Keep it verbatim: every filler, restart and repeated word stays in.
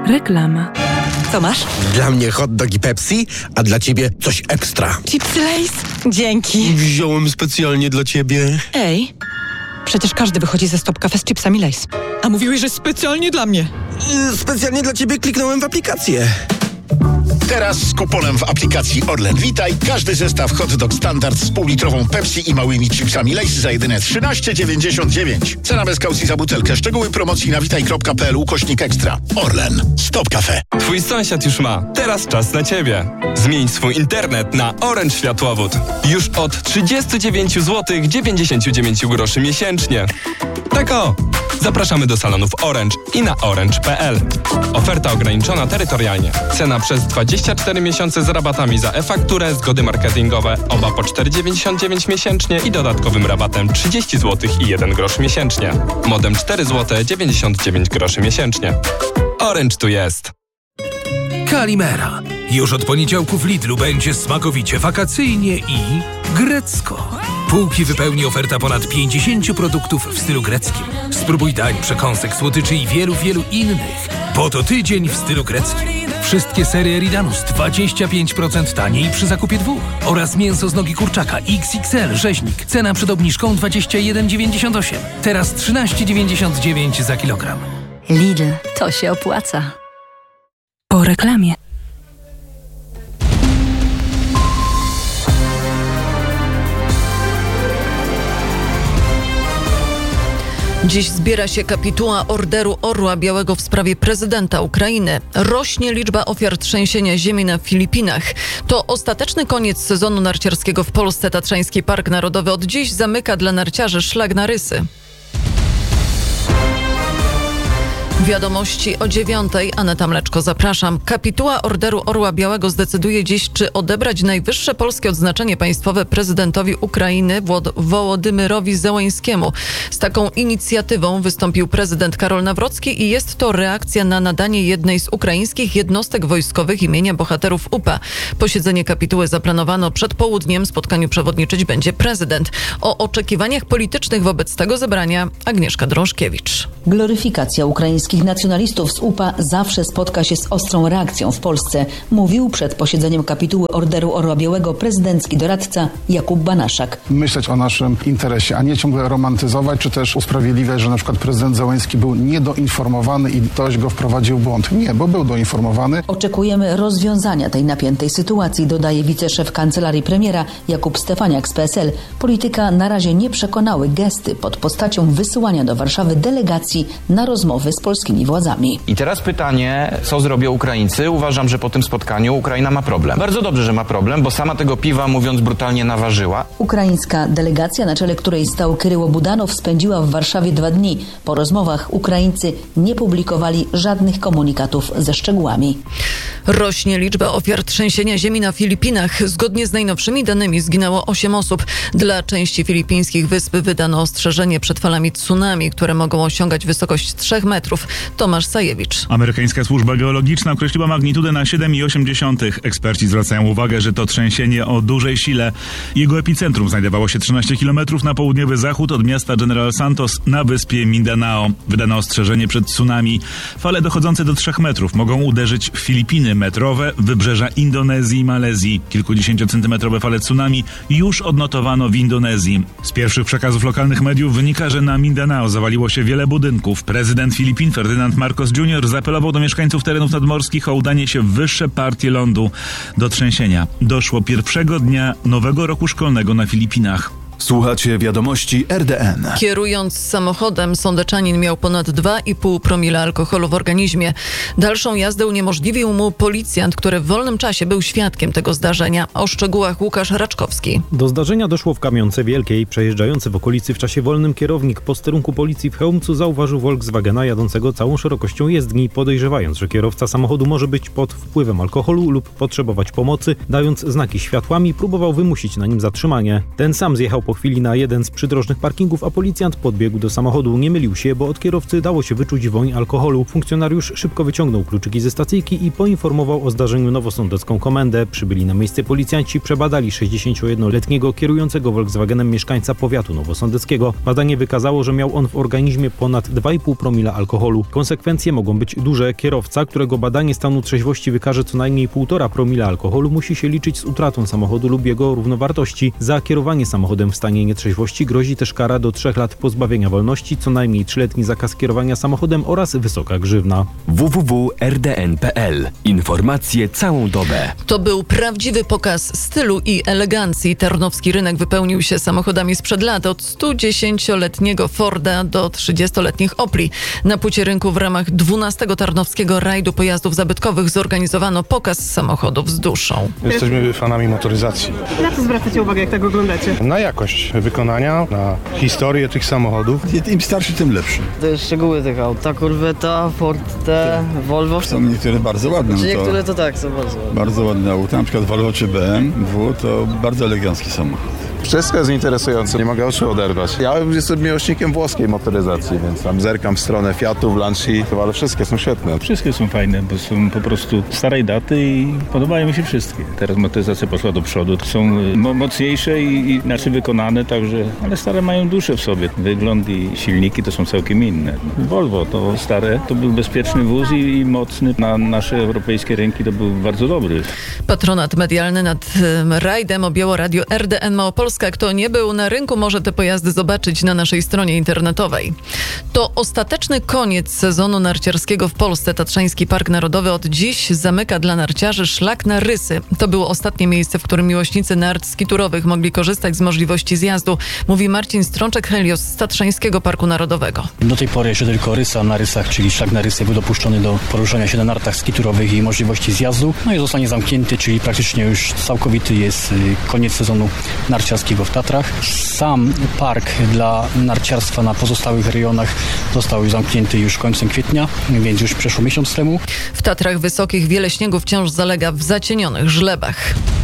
Reklama. Co masz? Dla mnie hot dog i Pepsi, a dla ciebie coś ekstra. Chipsy Lay's? Dzięki. Wziąłem specjalnie dla ciebie. Ej, przecież każdy wychodzi ze Stop Cafe z chipsami Lay's. A mówiłeś, że specjalnie dla mnie. Yy, specjalnie dla ciebie kliknąłem w aplikację. Teraz z kuponem w aplikacji Orlen Witaj każdy zestaw hot dog standard z półlitrową Pepsi i małymi chipsami Lay's za jedyne trzynaście dziewięćdziesiąt dziewięć. Cena bez kaucji za butelkę. Szczegóły promocji na witaj kropka p l ukośnik ekstra. Orlen. Stop Cafe. Twój sąsiad już ma. Teraz czas na ciebie. Zmień swój internet na Orange Światłowód. Już od trzydzieści dziewięć złotych dziewięćdziesiąt dziewięć groszy miesięcznie. Tak o! Zapraszamy do salonów Orange i na orange kropka p l. Oferta ograniczona terytorialnie. Cena przez dwadzieścia cztery miesiące z rabatami za e-fakturę, zgody marketingowe, oba po cztery dziewięćdziesiąt dziewięć miesięcznie i dodatkowym rabatem trzydzieści złotych i jeden grosz miesięcznie. Modem cztery złote dziewięćdziesiąt dziewięć groszy miesięcznie. Orange tu jest. Kalimera. Już od poniedziałku w Lidlu będzie smakowicie wakacyjnie i grecko. Półki wypełni oferta ponad pięćdziesięciu produktów w stylu greckim. Spróbuj dań, przekąsek, słodyczy i wielu, wielu innych. Bo to tydzień w stylu greckim. Wszystkie serie Eridanus dwadzieścia pięć procent taniej przy zakupie dwóch. Oraz mięso z nogi kurczaka iks iks el rzeźnik. Cena przed obniżką dwadzieścia jeden dziewięćdziesiąt osiem. Teraz trzynaście dziewięćdziesiąt dziewięć za kilogram. Lidl, to się opłaca. Po reklamie. Dziś zbiera się kapituła Orderu Orła Białego w sprawie prezydenta Ukrainy. Rośnie liczba ofiar trzęsienia ziemi na Filipinach. To ostateczny koniec sezonu narciarskiego w Polsce. Tatrzański Park Narodowy od dziś zamyka dla narciarzy szlak na Rysy. Wiadomości o dziewiątej. Aneta Mleczko, zapraszam. Kapituła Orderu Orła Białego zdecyduje dziś, czy odebrać najwyższe polskie odznaczenie państwowe prezydentowi Ukrainy Włod- Wołodymyrowi Zełenskiemu. Z taką inicjatywą wystąpił prezydent Karol Nawrocki i jest to reakcja na nadanie jednej z ukraińskich jednostek wojskowych imienia bohaterów U P A. Posiedzenie kapituły zaplanowano przed południem. Spotkaniu przewodniczyć będzie prezydent. O oczekiwaniach politycznych wobec tego zebrania Agnieszka Drążkiewicz. Gloryfikacja ukraińskich nacjonalistów z U P A zawsze spotka się z ostrą reakcją w Polsce, mówił przed posiedzeniem kapituły Orderu Orła Białego prezydencki doradca Jakub Banaszak. Myśleć o naszym interesie, a nie ciągle romantyzować, czy też usprawiedliwiać, że na przykład prezydent Zełenski był niedoinformowany i ktoś go wprowadził w błąd. Nie, bo był doinformowany. Oczekujemy rozwiązania tej napiętej sytuacji, dodaje wiceszef kancelarii premiera Jakub Stefaniak z P S L. Polityka na razie nie przekonały gesty pod postacią wysyłania do Warszawy delegacji na rozmowy z polskimi władzami. I teraz pytanie, co zrobią Ukraińcy? Uważam, że po tym spotkaniu Ukraina ma problem. Bardzo dobrze, że ma problem, bo sama tego piwa, mówiąc brutalnie, naważyła. Ukraińska delegacja, na czele której stał Kyryło Budanow, spędziła w Warszawie dwa dni. Po rozmowach Ukraińcy nie publikowali żadnych komunikatów ze szczegółami. Rośnie liczba ofiar trzęsienia ziemi na Filipinach. Zgodnie z najnowszymi danymi zginęło osiem osób. Dla części filipińskich wysp wydano ostrzeżenie przed falami tsunami, które mogą osiągać wysokość trzech metrów. Tomasz Sajewicz. Amerykańska służba geologiczna określiła magnitudę na siedem i osiem dziesiątych. Eksperci zwracają uwagę, że to trzęsienie o dużej sile. Jego epicentrum znajdowało się trzynaście kilometrów na południowy zachód od miasta General Santos na wyspie Mindanao. Wydano ostrzeżenie przed tsunami. Fale dochodzące do trzech metrów mogą uderzyć w Filipiny metrowe, wybrzeża Indonezji i Malezji. Kilkudziesięciocentymetrowe fale tsunami już odnotowano w Indonezji. Z pierwszych przekazów lokalnych mediów wynika, że na Mindanao zawaliło się wiele budynków. Prezydent Filipin Ferdynand Marcos junior zaapelował do mieszkańców terenów nadmorskich o udanie się w wyższe partie lądu. Do trzęsienia doszło pierwszego dnia nowego roku szkolnego na Filipinach. Słuchacie wiadomości R D N. Kierując samochodem, sądeczanin miał ponad dwa i pół promila alkoholu w organizmie. Dalszą jazdę uniemożliwił mu policjant, który w wolnym czasie był świadkiem tego zdarzenia. O szczegółach Łukasz Raczkowski. Do zdarzenia doszło w Kamionce Wielkiej. Przejeżdżający w okolicy w czasie wolnym kierownik posterunku policji w Chełmcu zauważył Volkswagena jadącego całą szerokością jezdni, podejrzewając, że kierowca samochodu może być pod wpływem alkoholu lub potrzebować pomocy. Dając znaki światłami, próbował wymusić na nim zatrzymanie. Ten sam zjechał po chwili na jeden z przydrożnych parkingów, a policjant podbiegł do samochodu. Nie mylił się, bo od kierowcy dało się wyczuć woń alkoholu. Funkcjonariusz szybko wyciągnął kluczyki ze stacyjki i poinformował o zdarzeniu nowosądecką komendę. Przybyli na miejsce policjanci przebadali sześćdziesięciojednoletniego kierującego Volkswagenem mieszkańca powiatu nowosądeckiego. Badanie wykazało, że miał on w organizmie ponad dwa i pół promila alkoholu. Konsekwencje mogą być duże. Kierowca, którego badanie stanu trzeźwości wykaże co najmniej półtora promila alkoholu, musi się liczyć z utratą samochodu lub jego równowartości. Za kierowanie samochodem w stanie nietrzeźwości grozi też kara do trzech lat pozbawienia wolności, co najmniej trzyletni zakaz kierowania samochodem oraz wysoka grzywna. w w w kropka r d n kropka p l. Informacje całą dobę. To był prawdziwy pokaz stylu i elegancji. Tarnowski rynek wypełnił się samochodami sprzed lat, od studziesięcioletniego Forda do trzydziestoletnich Opli. Na płycie rynku w ramach dwunastego Tarnowskiego Rajdu Pojazdów Zabytkowych zorganizowano pokaz samochodów z duszą. Jesteśmy fanami motoryzacji. Na co zwracacie uwagę, jak tak oglądacie? Na jakość wykonania, na historię tych samochodów. Im starszy, tym lepszy. Te szczegóły tych aut. Ta Corvetta, Ford T, Volvo. Są niektóre bardzo ładne. Czy niektóre to tak, są bardzo ładne. Bardzo ładne auta, na przykład Volvo czy B M W to bardzo elegancki samochód. Wszystko jest interesujące, nie mogę oczu oderwać. Ja jestem miłośnikiem włoskiej motoryzacji, więc tam zerkam w stronę Fiatów, Lancia, ale wszystkie są świetne. Wszystkie są fajne, bo są po prostu starej daty i podobają mi się wszystkie. Teraz motoryzacja poszła do przodu, są mo- mocniejsze i, i inaczej wykonane, także, ale stare mają duszę w sobie. Wygląd i silniki to są całkiem inne. Volvo to stare, to był bezpieczny wóz i, i mocny. Na nasze europejskie rynki to był bardzo dobry. Patronat medialny nad um, rajdem objęło radio R D N Małopolska. Kto nie był na rynku, może te pojazdy zobaczyć na naszej stronie internetowej. To ostateczny koniec sezonu narciarskiego w Polsce. Tatrzański Park Narodowy od dziś zamyka dla narciarzy szlak na Rysy. To było ostatnie miejsce, w którym miłośnicy nart skiturowych mogli korzystać z możliwości zjazdu, mówi Marcin Strączek-Helios z Tatrzańskiego Parku Narodowego. Do tej pory jeszcze tylko Rysa na Rysach, czyli szlak na Rysy był dopuszczony do poruszania się na nartach skiturowych i możliwości zjazdu. No i zostanie zamknięty, czyli praktycznie już całkowity jest koniec sezonu narciarskiego w Tatrach. Sam park dla narciarstwa na pozostałych rejonach został już zamknięty już końcem kwietnia, więc już przeszło miesiąc temu. W Tatrach Wysokich wiele śniegu wciąż zalega w zacienionych żlebach.